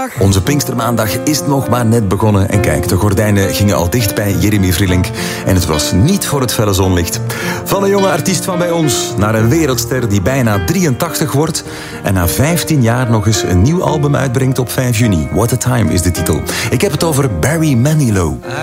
Pinkstermaandag. Onze Pinkstermaandag is nog maar net begonnen. En kijk, de gordijnen gingen al dicht bij Jeremy Vrielink. En het was niet voor het felle zonlicht. Van een jonge artiest van bij ons naar een wereldster die bijna 83 wordt. En na 15 jaar nog eens een nieuw album uitbrengt op 5 juni. What a Time is de titel. Ik heb het over Barry Manilow.